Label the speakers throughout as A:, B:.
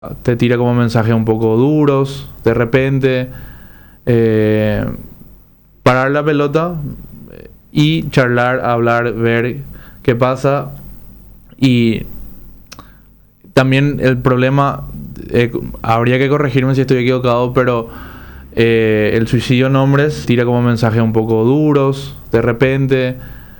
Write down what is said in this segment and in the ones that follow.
A: te tira como mensajes un poco duros, de repente, parar la pelota y charlar, hablar, ver qué pasa. Y también el problema, habría que corregirme si estoy equivocado, pero el suicidio en hombres tira como mensajes un poco duros, de repente,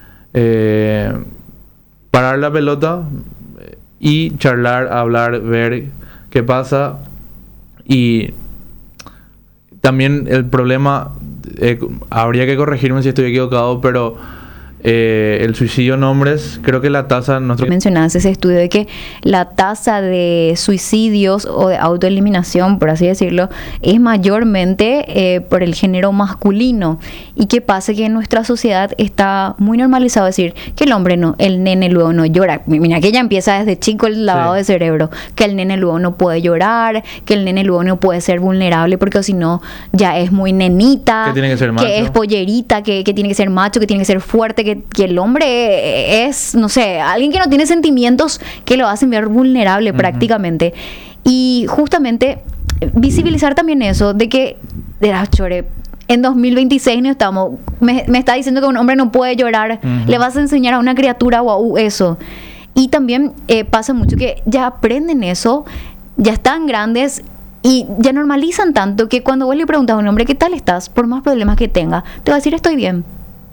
A: parar la pelota y charlar, hablar, ver qué pasa. Y también el problema, habría que corregirme si estoy equivocado, pero el suicidio en hombres, creo que la tasa...
B: Mencionaste ese estudio de que la tasa de suicidios o de autoeliminación, por así decirlo, es mayormente por el género masculino. Y que pasa que en nuestra sociedad está muy normalizado decir que el hombre no, el nene luego no llora. Mira que ya empieza desde chico el lavado de cerebro, que el nene luego no puede llorar, que el nene luego no puede ser vulnerable porque si no ya es muy nenita,
A: que tiene que ser macho,
B: que es pollerita, que tiene que ser macho, que tiene que ser fuerte, que el hombre es, no sé, alguien que no tiene sentimientos que lo hacen ver vulnerable prácticamente. Y justamente visibilizar también eso de que, chore, en 2026 no estamos, me está diciendo que un hombre no puede llorar, le vas a enseñar a una criatura guau eso. Y también pasa mucho que ya aprenden eso, ya están grandes y ya normalizan tanto que cuando vos le preguntas a un hombre ¿qué tal estás? Por más problemas que tenga, te va a decir estoy bien.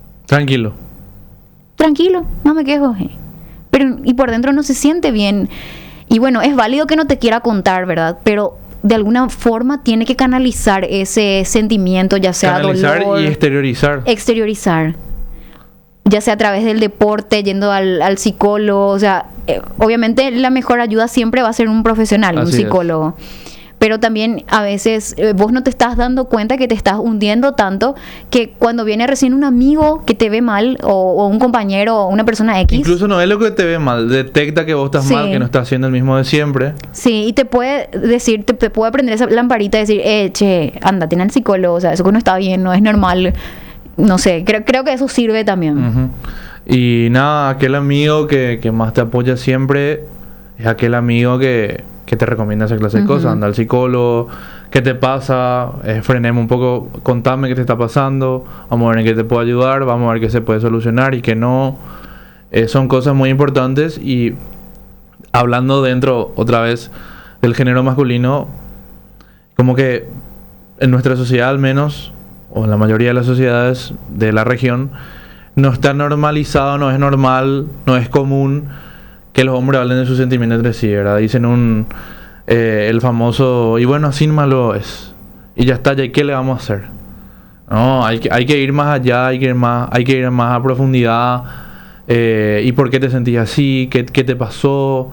B: Tranquilo, no me quejo. Pero y por dentro no se siente bien. Y bueno, es válido que no te quiera contar, ¿verdad? Pero de alguna forma tiene que canalizar ese sentimiento, ya sea dolor,
A: y exteriorizar.
B: Ya sea a través del deporte, yendo al psicólogo. O sea, obviamente la mejor ayuda siempre va a ser un profesional, un psicólogo. Pero también a veces vos no te estás dando cuenta que te estás hundiendo tanto que cuando viene recién un amigo que te ve mal o un compañero o una persona X.
A: Incluso no es lo que te ve mal, detecta que vos estás mal, que no estás haciendo el mismo de siempre.
B: Sí, y te puede decir, te puede prender esa lamparita y decir, che, anda, tiene al psicólogo, o sea, eso que no está bien, no es normal. No sé, creo que eso sirve también.
A: Y nada, aquel amigo que más te apoya siempre es aquel amigo que te recomienda esa clase de cosas. Anda al psicólogo, ¿qué te pasa? Frenemos un poco, contame qué te está pasando, vamos a ver en qué te puedo ayudar, vamos a ver qué se puede solucionar y qué no. Son cosas muy importantes. Y hablando dentro otra vez del género masculino, como que en nuestra sociedad al menos, o en la mayoría de las sociedades de la región, no está normalizado, no es normal, no es común que los hombres hablen de sus sentimientos entre sí, ¿verdad? Dicen el famoso, y bueno, así malo es. Y ya está, ¿y qué le vamos a hacer? No, hay que ir más allá, hay que ir más a profundidad. ¿Y por qué te sentías así? ¿Qué te pasó?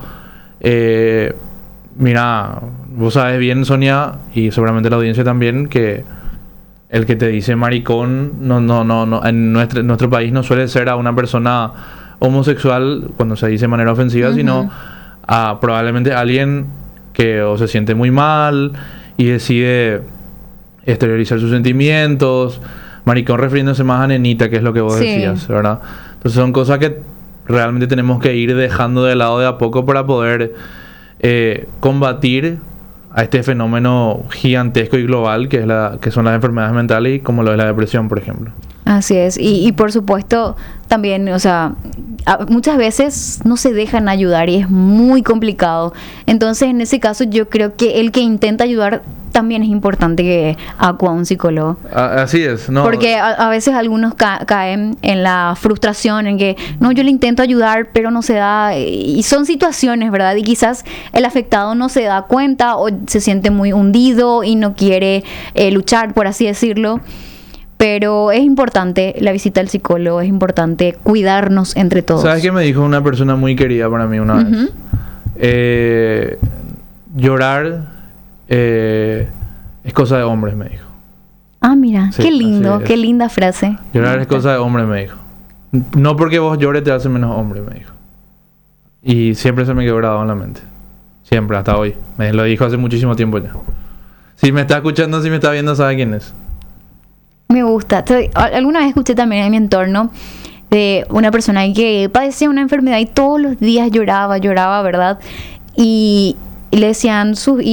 A: Mira, vos sabes bien, Sonia, y seguramente la audiencia también, que el que te dice maricón, no, en nuestro país no suele ser a una persona homosexual cuando se dice de manera ofensiva, sino a probablemente alguien que o se siente muy mal y decide exteriorizar sus sentimientos. Maricón refiriéndose más a nenita, que es lo que vos decías, ¿verdad? Entonces son cosas que realmente tenemos que ir dejando de lado de a poco para poder combatir a este fenómeno gigantesco y global que son las enfermedades mentales, y como lo es la depresión, por ejemplo.
B: Así es, y por supuesto también, o sea, muchas veces no se dejan ayudar y es muy complicado. Entonces, en ese caso, yo creo que el que intenta ayudar también es importante que acuda a un psicólogo.
A: Así es, ¿no?
B: Porque a veces algunos caen en la frustración, en que, no, yo le intento ayudar, pero no se da. Y son situaciones, ¿verdad? Y quizás el afectado no se da cuenta o se siente muy hundido y no quiere luchar, por así decirlo. Pero es importante la visita al psicólogo, es importante cuidarnos entre todos.
A: ¿Sabes qué me dijo una persona muy querida para mí una vez? Llorar es cosa de hombres, me dijo.
B: Ah, mira, sí, qué lindo, qué linda frase.
A: Llorar es cosa de hombres, me dijo. No porque vos llores te hace menos hombre, me dijo. Y siempre se me quedó grabado en la mente. Siempre, hasta hoy. Me lo dijo hace muchísimo tiempo ya. Si me está escuchando, si me está viendo, sabe quién es.
B: Me gusta. Alguna vez escuché también en mi entorno de una persona que padecía una enfermedad y todos los días lloraba, ¿verdad? Y y le decían sus